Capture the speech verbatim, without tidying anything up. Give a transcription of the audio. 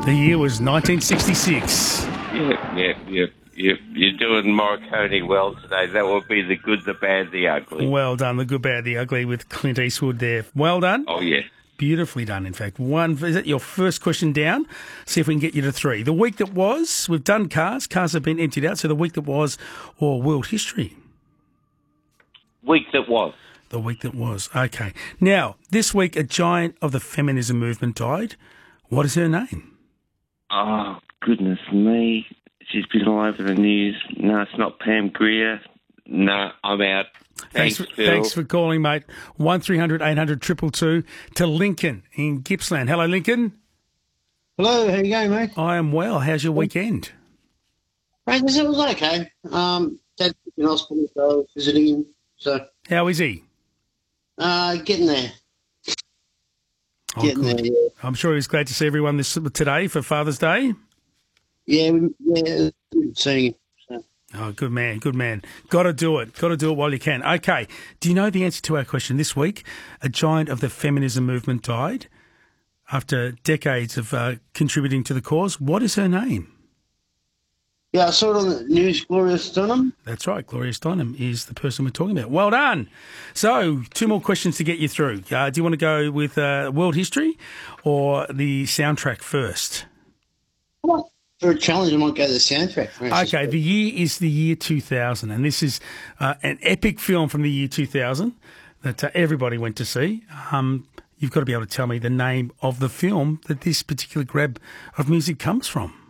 The year was nineteen sixty-six. Yeah, yeah, yeah. You, you're doing Morricone well today. That would be the good, the bad, the ugly. Well done. The good, bad, the ugly with Clint Eastwood there. Well done. Oh, yeah. Beautifully done, in fact. One, is that your first question down? See if we can get you to three. The week that was, we've done cars. Cars have been emptied out. So the week that was, or world history? Week that was. The week that was. Okay. Now, this week, a giant of the feminism movement died. What is her name? Oh, goodness me. She's been all over the news. No, it's not Pam Grier. No, I'm out. Thanks, Thanks, for, Phil. thanks for calling, mate. one three hundred eight hundred two two two to Lincoln in Gippsland. Hello, Lincoln. Hello, how you going, mate? I am well. How's your weekend? Mate, it was okay. Um, Dad's in hospital, so I was visiting him. So, How is he? uh, getting there. Oh, Getting good. there, yeah. I'm sure he's glad to see everyone this today for Father's Day. Yeah, we, yeah, good seeing him. So. Oh, good man, good man. Got to do it. Got to do it while you can. Okay. Do you know the answer to our question this week? A giant of the feminism movement died after decades of uh, contributing to the cause. What is her name? Yeah, I saw it on the news, Gloria Steinem. That's right. Gloria Steinem is the person we're talking about. Well done. So, two more questions to get you through. Uh, do you want to go with uh, world history or the soundtrack first? What? For a challenge, I might go to the soundtrack. Okay, the year is the year two thousand, and this is uh, an epic film from the year two thousand that uh, everybody went to see. Um, you've got to be able to tell me the name of the film that this particular grab of music comes from.